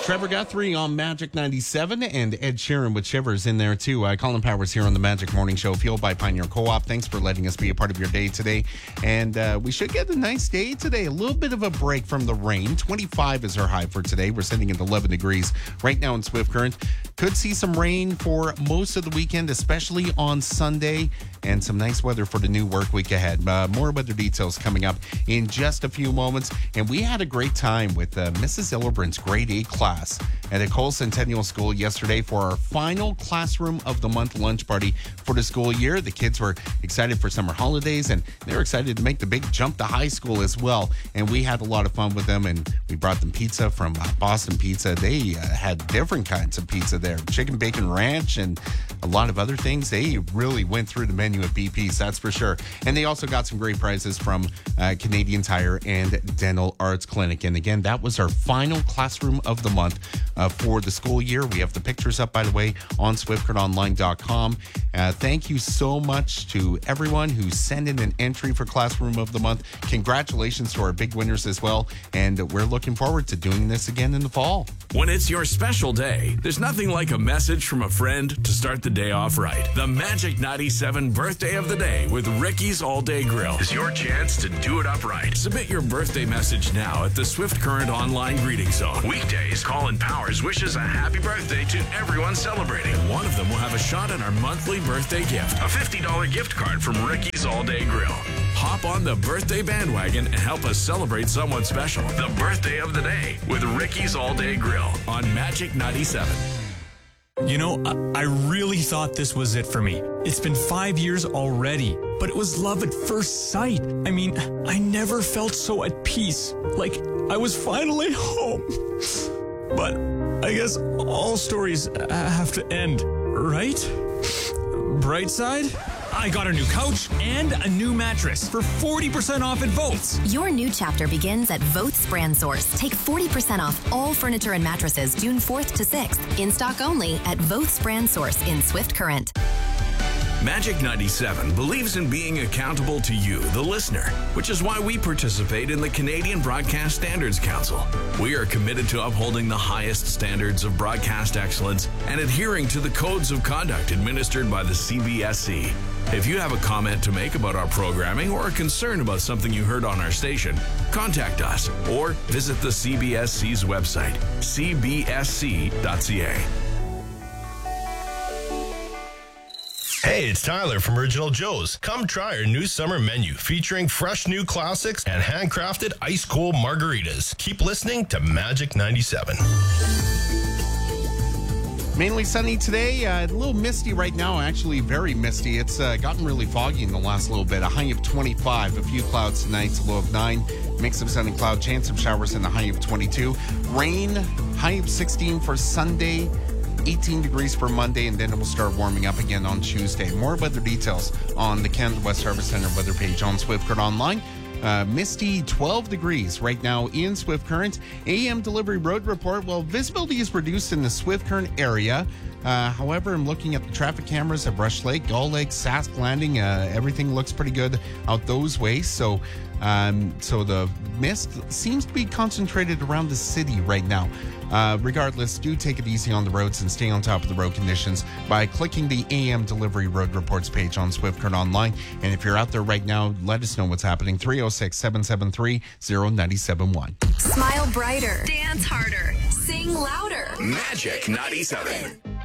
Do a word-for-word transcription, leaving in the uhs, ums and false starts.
Trevor Guthrie on Magic ninety-seven and Ed Sheeran with Shivers in there too. Uh, Colin Powers here on the Magic Morning Show, fueled by Pioneer Co-op. Thanks for letting us be a part of your day today. And uh, we should get a nice day today. A little bit of a break from the rain. twenty-five is our high for today. We're sitting at eleven degrees right now in Swift Current. Could see some rain for most of the weekend, especially on Sunday, and some nice weather for the new work week ahead. Uh, more weather details coming up in just a few moments. And we had a great time with uh, Missus Illerbrandt's grade eight class at Ecole Centennial School yesterday for our final Classroom of the Month lunch party for the school year. The kids were excited for summer holidays, and they were excited to make the big jump to high school as well. And we had a lot of fun with them, and we brought them pizza from uh, Boston Pizza. They uh, had different kinds of pizza there, chicken bacon ranch and a lot of other things. They really went through the menu at B P's, that's for sure. And they also got some great prizes from uh, Canadian Tire and Dental Arts Clinic. And again, that was our final Classroom of the Month uh, for the school year. We have the pictures up, by the way, on swift current online dot com. Uh, thank you so much to everyone who sent in an entry for Classroom of the Month. Congratulations to our big winners as well. And we're looking forward to doing this again in the fall. When it's your special day, there's nothing like a message from a friend to start the day off right. The Magic ninety-seven Birthday of the Day with Ricky's All Day Grill is your chance to do it up right. Submit your birthday message now at the Swift Current Online Greeting Zone. Weekdays, Colin Powers wishes a happy birthday to everyone celebrating. One of them will have a shot at our monthly birthday gift, a fifty dollars gift card from Ricky's All Day Grill. Hop on the birthday bandwagon and help us celebrate someone special. The Birthday of the Day with Ricky's All Day Grill on Magic ninety-seven. You know, I, I really thought this was it for me. It's been five years already, but it was love at first sight. I mean, I never felt so at peace, like I was finally home. But I guess all stories have to end, right? Bright side? I got a new couch and a new mattress for forty percent off at Votes. Your new chapter begins at Votes Brand Source. Take forty percent off all furniture and mattresses June fourth to sixth. In stock only at Votes Brand Source in Swift Current. Magic ninety-seven believes in being accountable to you, the listener, which is why we participate in the Canadian Broadcast Standards Council. We are committed to upholding the highest standards of broadcast excellence and adhering to the codes of conduct administered by the C B S C. If you have a comment to make about our programming or a concern about something you heard on our station, contact us or visit the C B S C's website, c b s c dot c a. Hey, it's Tyler from Original Joe's. Come try our new summer menu featuring fresh new classics and handcrafted ice-cold margaritas. Keep listening to Magic ninety-seven. Mainly sunny today, uh, a little misty right now, actually very misty. It's uh, gotten really foggy in the last little bit. A high of twenty-five, a few clouds tonight, a low of nine. Mix of sun and cloud, chance of showers in the high of twenty-two. Rain, high of sixteen for Sunday. eighteen degrees for Monday, and then it will start warming up again on Tuesday. More weather details on the Canada West Harvest Center weather page on Swift Current Online. Uh, misty, twelve degrees right now in Swift Current. A M delivery road report. Well, visibility is reduced in the Swift Current area. Uh, however, I'm looking at the traffic cameras at Brush Lake, Gull Lake, Sask Landing. Uh, everything looks pretty good out those ways. So, um, so the mist seems to be concentrated around the city right now. Uh, regardless, do take it easy on the roads and stay on top of the road conditions by clicking the A M Delivery Road Reports page on Swift Current Online. And if you're out there right now, let us know what's happening. three oh six, seven seven three, oh nine seven one. Smile brighter. Dance harder. Sing louder. Magic ninety-seven.